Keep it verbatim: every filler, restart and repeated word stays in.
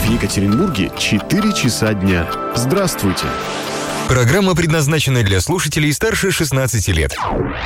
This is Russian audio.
в Екатеринбурге четыре часа дня. Здравствуйте! Программа предназначена для слушателей старше шестнадцати лет.